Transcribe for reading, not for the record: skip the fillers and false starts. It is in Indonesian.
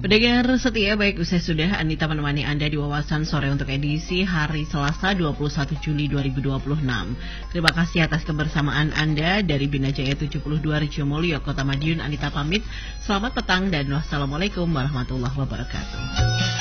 Pendengar setia, baik usai sudah Anita menemani Anda di Wawasan Sore untuk edisi hari Selasa 21 Juli 2026. Terima kasih atas kebersamaan Anda dari Bina Jaya 72 Rejo Mulyo, Kota Madiun. Anita pamit, selamat petang dan wassalamualaikum warahmatullahi wabarakatuh.